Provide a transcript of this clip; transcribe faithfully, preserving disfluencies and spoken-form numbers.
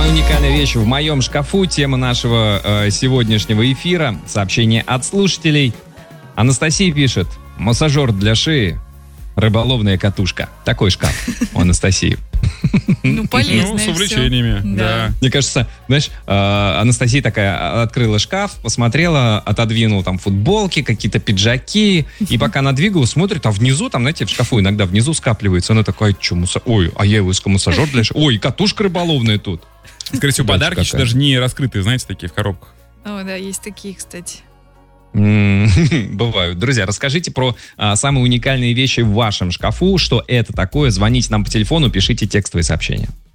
Самая уникальная вещь в моем шкафу. Тема нашего э, сегодняшнего эфира. Сообщение от слушателей. Анастасия пишет: массажер для шеи, рыболовная катушка. Такой шкаф у Анастасии. Ну, полезно. Ну, с увлечениями, да. Мне кажется, знаешь, Анастасия такая открыла шкаф, посмотрела, отодвинула там футболки, какие-то пиджаки, и пока она двигалась, смотрит, а внизу, там, знаете, в шкафу иногда внизу скапливается. Она такая: что, мусор... ой, а я его искал массажер для шеи. Ой, катушка рыболовная тут. Скорее всего, подарки еще даже не раскрытые, знаете, такие в коробках. О, да, есть такие, кстати. Бывают. Друзья, расскажите про а, самые уникальные вещи в вашем шкафу. Что это такое? Звоните нам по телефону, пишите текстовые сообщения.